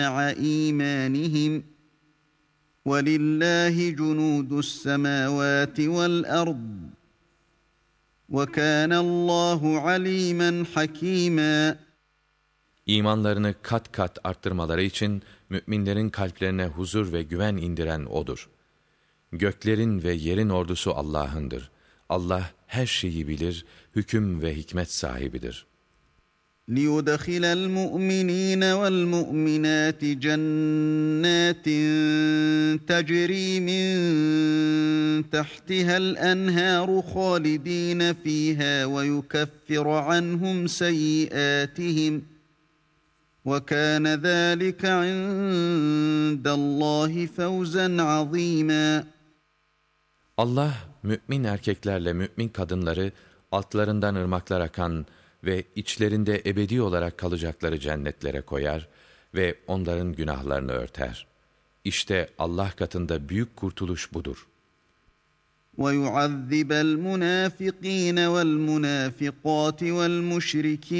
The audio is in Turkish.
إيمانهم وَلِلَّهِ جُنُودُ السَّمَاوَاتِ وَالْأَرْضِ وَكَانَ اللّٰهُ عَلِيمًا حَكِيمًا. İmanlarını kat kat arttırmaları için müminlerin kalplerine huzur ve güven indiren O'dur. Göklerin ve yerin ordusu Allah'ındır. Allah her şeyi bilir, hüküm ve hikmet sahibidir. لِيُدْخِلَ الْمُؤْمِنِينَ وَالْمُؤْمِنَاتِ جَنَّاتٍ تَجْرِي مِنْ تَحْتِهَا الْأَنْهَارُ خَالِدِينَ فِيهَا وَيُكَفِّرَ عَنْهُمْ سَيِّئَاتِهِمْ وَكَانَ ذَٰلِكَ عِندَ اللّٰهِ فَوْزًا عَظِيمًا. Allah, mümin erkeklerle mümin kadınları altlarından ırmaklar akan ve içlerinde ebedi olarak kalacakları cennetlere koyar ve onların günahlarını örter. İşte Allah katında büyük kurtuluş budur. وَيُعَذِّبَ الْمُنَافِقِينَ وَالْمُنَافِقَاتِ وَالْمُشْرِكِينَ